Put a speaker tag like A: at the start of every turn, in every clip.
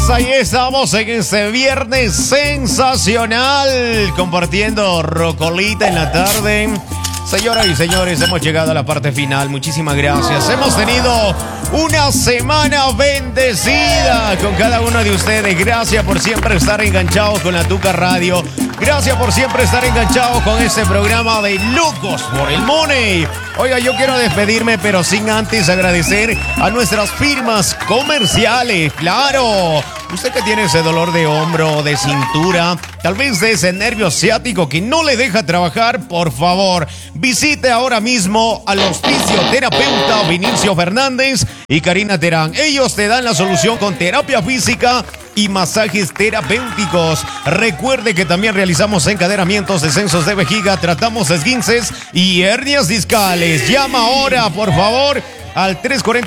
A: ahí estamos en este viernes sensacional, compartiendo rocolita en la tarde. Señoras y señores, hemos llegado a la parte final. Muchísimas gracias. Hemos tenido una semana bendecida con cada uno de ustedes. Gracias por siempre estar enganchados con la Tuca Radio. Gracias por siempre estar enganchados con este programa de Locos por el Money. Oiga, yo quiero despedirme, pero sin antes agradecer a nuestras firmas comerciales. Claro, usted que tiene ese dolor de hombro, de cintura, tal vez de ese nervio ciático que no le deja trabajar, por favor, visite ahora mismo a los fisioterapeutas Vinicio Fernández y Karina Terán. Ellos te dan la solución con terapia física y masajes terapéuticos. Recuerde que también realizamos encadenamientos, descensos de vejiga, tratamos esguinces y hernias discales. Llama ahora, por favor, al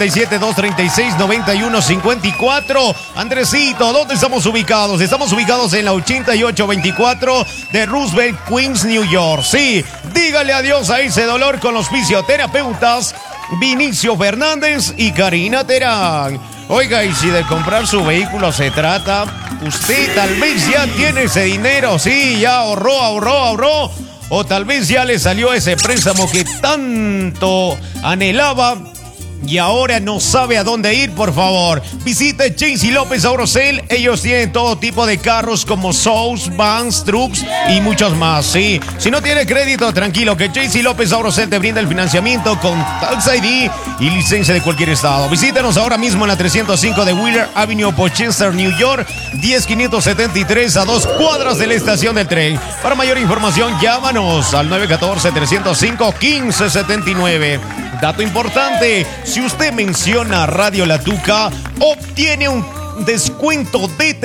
A: 347-236-9154. Andresito, ¿dónde estamos ubicados? Estamos ubicados en la 8824 de Roosevelt, Queens, New York. Sí, dígale adiós a ese dolor con los fisioterapeutas Vinicio Fernández y Karina Terán. Oiga, y si de comprar su vehículo se trata, usted tal vez ya tiene ese dinero, sí, ya ahorró, o tal vez ya le salió ese préstamo que tanto anhelaba y ahora no sabe a dónde ir. Por favor, visite Chase y López Aurocel. Ellos tienen todo tipo de carros como SUVs, vans, trucks y muchos más. Sí, si no tiene crédito, tranquilo, que Chase y López Aurocel te brinda el financiamiento con Tax ID y licencia de cualquier estado. Visítanos ahora mismo en la 305 de Wheeler Avenue, Rochester, New York, 10573, a 2 cuadras de la estación del tren. Para mayor información, llámanos al 914-305-1579. Dato importante, si usted menciona Radio La Tuca, obtiene un descuento de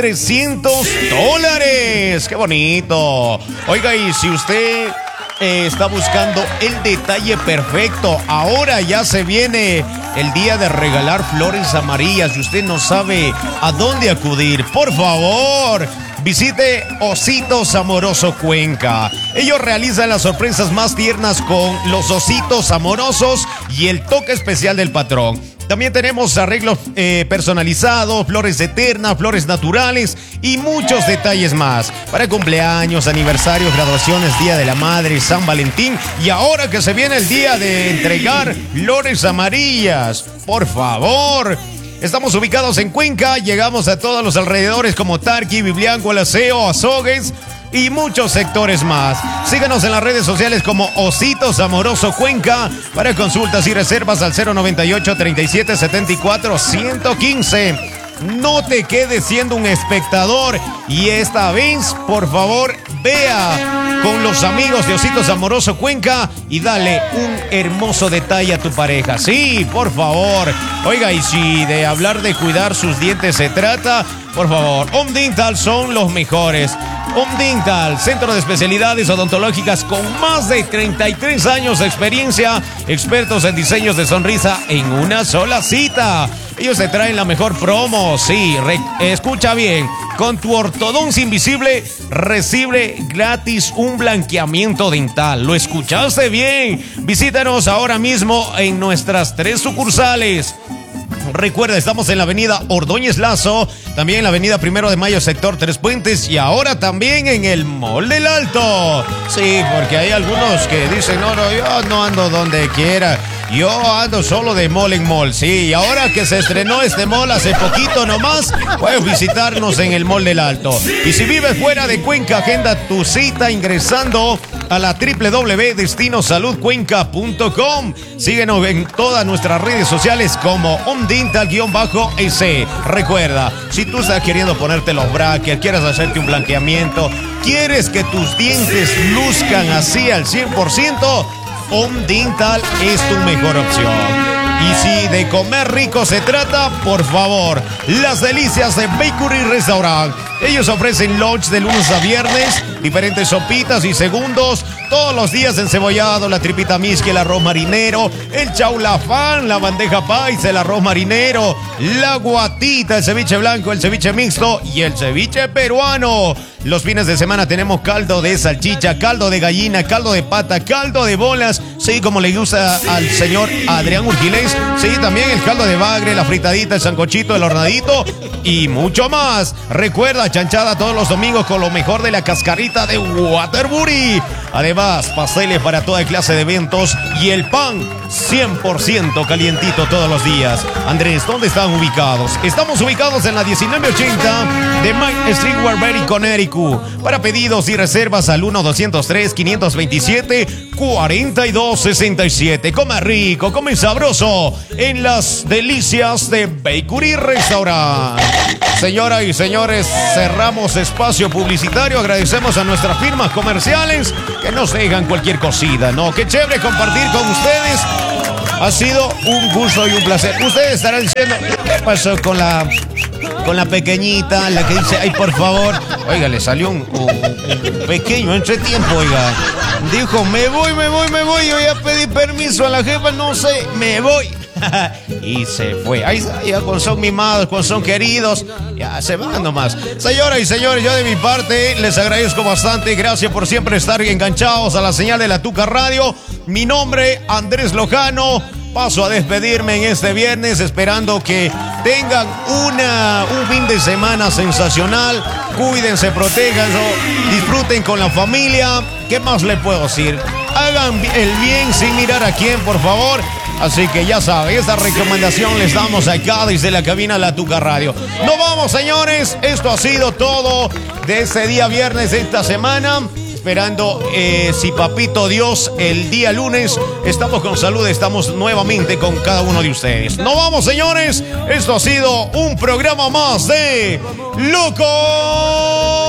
A: $300. ¡Qué bonito! Oiga, y si usted está buscando el detalle perfecto, ahora ya se viene el día de regalar flores amarillas y usted no sabe a dónde acudir, por favor, visite Ositos Amoroso Cuenca. Ellos realizan las sorpresas más tiernas con los ositos amorosos y el toque especial del patrón. También tenemos arreglos personalizados, flores eternas, flores naturales y muchos detalles más. Para cumpleaños, aniversarios, graduaciones, Día de la Madre, San Valentín y ahora que se viene el día de entregar flores amarillas. Por favor. Estamos ubicados en Cuenca, llegamos a todos los alrededores como Tarqui, Biblianco, El Aseo, Azogues y muchos sectores más. Síganos en las redes sociales como Ositos Amoroso Cuenca. Para consultas y reservas al 098-3774-115. No te quedes siendo un espectador y esta vez, por favor, vea con los amigos de Ositos Amoroso Cuenca y dale un hermoso detalle a tu pareja. Sí, por favor. Oiga, y si de hablar de cuidar sus dientes se trata, por favor, Home Dental son los mejores. Home Dental, centro de especialidades odontológicas con más de 33 años de experiencia, expertos en diseños de sonrisa en una sola cita. Ellos te traen la mejor promo, sí, escucha bien. Con tu ortodoncia invisible, recibe gratis un blanqueamiento dental. ¿Lo escuchaste bien? Visítanos ahora mismo en nuestras 3 sucursales. Recuerda, estamos en la avenida Ordóñez Lazo, también en la avenida 1 de Mayo, sector Tres Puentes, y ahora también en el Mall del Alto. Sí, porque hay algunos que dicen, no, yo no ando donde quiera. Yo ando solo de mall en mall, sí. Y ahora que se estrenó este mall hace poquito nomás, puedes visitarnos en el Mall del Alto. Y si vives fuera de Cuenca, agenda tu cita ingresando a la www.destinosaludcuenca.com. Síguenos en todas nuestras redes sociales como OnDental_S. Recuerda, si tú estás queriendo ponerte los brackets, quieres hacerte un blanqueamiento, quieres que tus dientes luzcan así al 100%, Home Dental es tu mejor opción. Y si de comer rico se trata, por favor, las delicias de Bakery Restaurant. Ellos ofrecen lunch de lunes a viernes, diferentes sopitas y segundos, todos los días encebollado, la tripita misque, el arroz marinero, el chaulafán, la bandeja paisa, el arroz marinero, la guatita, el ceviche blanco, el ceviche mixto y el ceviche peruano. Los fines de semana tenemos caldo de salchicha, caldo de gallina, caldo de pata, caldo de bolas, sí, como le gusta al señor Adrián Urquilés, sí, también el caldo de bagre, la fritadita, el sancochito, el hornadito y mucho más. Recuerda, chanchada todos los domingos con lo mejor de la cascarita de Waterbury. Además, pasteles para toda clase de eventos y el pan 100% calientito todos los días. Andrés, ¿dónde están ubicados? Estamos ubicados en la 1980 de Mike Street, Waterbury, Connecticut. Para pedidos y reservas al 1-203-527-4267. Come rico, come sabroso en las delicias de Bakery Restaurant. Señoras y señores, cerramos espacio publicitario. Agradecemos a nuestras firmas comerciales que nos dejan cualquier cosita, ¿no? Qué chévere compartir con ustedes. Ha sido un gusto y un placer. Ustedes estarán diciendo, ¿qué pasó con la pequeñita, la que dice, ay, por favor? Oiga, le salió un pequeño entretiempo, oiga. Dijo, me voy, yo ya pedí permiso a la jefa, no sé, me voy. Y se fue. Ahí está, ya con son mimados, con son queridos, ya se van nomás. Señoras y señores, yo de mi parte les agradezco bastante. Gracias por siempre estar enganchados a la señal de la Tuca Radio. Mi nombre, Andrés Lojano. Paso a despedirme en este viernes, esperando que tengan un fin de semana sensacional. Cuídense, protéjanse, disfruten con la familia. ¿Qué más le puedo decir? Hagan el bien sin mirar a quién, por favor. Así que ya saben, esta recomendación les damos acá desde la cabina La Tuca Radio. Nos vamos, señores. Esto ha sido todo de este día viernes de esta semana. Esperando, si papito Dios, el día lunes estamos con salud, estamos nuevamente con cada uno de ustedes. Nos vamos, señores. Esto ha sido un programa más de Loco